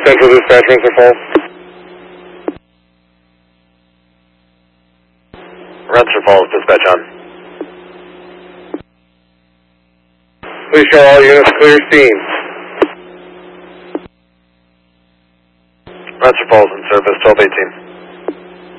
Central Dispatch, Rensselaer Falls. Rensselaer Falls, dispatch on. Please show all units clear scene. Rensselaer Falls in service, 1218.